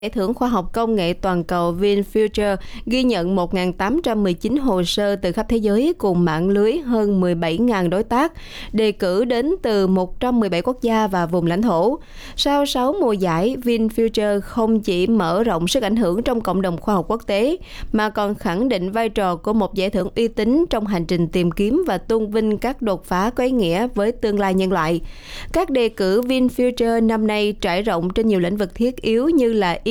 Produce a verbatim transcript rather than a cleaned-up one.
Giải thưởng khoa học công nghệ toàn cầu VinFuture ghi nhận một nghìn tám trăm mười chín hồ sơ từ khắp thế giới cùng mạng lưới hơn mười bảy nghìn đối tác, đề cử đến từ một trăm mười bảy quốc gia và vùng lãnh thổ. Sau sáu mùa giải, VinFuture không chỉ mở rộng sức ảnh hưởng trong cộng đồng khoa học quốc tế, mà còn khẳng định vai trò của một giải thưởng uy tín trong hành trình tìm kiếm và tôn vinh các đột phá có ý nghĩa với tương lai nhân loại. Các đề cử VinFuture năm nay trải rộng trên nhiều lĩnh vực thiết yếu như là y